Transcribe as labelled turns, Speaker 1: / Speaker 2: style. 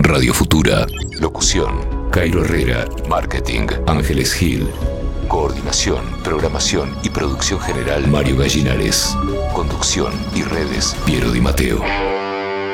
Speaker 1: Radio Futura. Locución: Cairo Herrera. Marketing: Ángeles Gil. Coordinación, programación y producción general: Mario Gallinares. Conducción y redes: Piero Di Matteo.